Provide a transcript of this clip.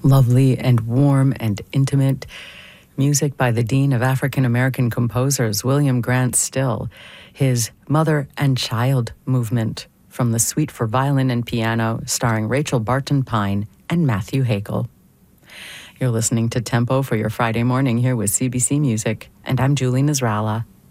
Lovely and warm and intimate. Music by the Dean of African American Composers, William Grant Still. His Mother and Child movement from the Suite for Violin and Piano, starring Rachel Barton Pine and Matthew Hakel. You're listening to Tempo for your Friday morning here with CBC Music, and I'm Julie Nasrallah.